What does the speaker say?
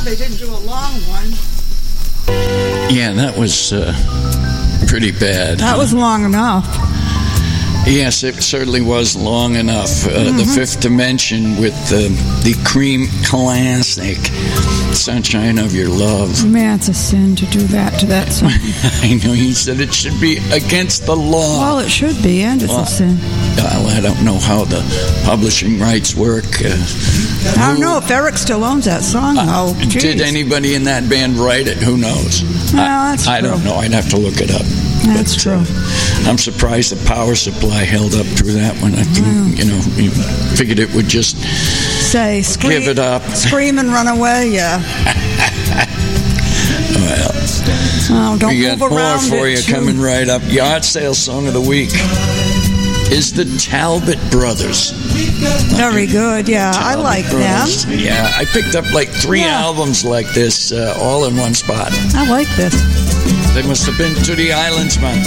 they didn't do a long one. Yeah, that was pretty bad. That was long enough. Yes, it certainly was long enough. The Fifth Dimension with the Cream classic, Sunshine of Your Love. Man, it's a sin to do that to that song. I know, he said it should be against the law. Well, it should be, and it's a sin. Well, I don't know how the publishing rights work. I don't know if Eric still owns that song, though. Did anybody in that band write it? Who knows? Well, that's I don't know. I'd have to look it up. That's true. I'm surprised the power supply held up through that one. I think, you figured it would just give it up. Scream and run away, yeah. Well, don't we got move more around for you coming right up. Yard sale song of the week is the Talbot Brothers. Very good, yeah. I like Brothers. them. Yeah, I picked up like 3 albums like this all in one spot. I like this. They must have been to the islands, man.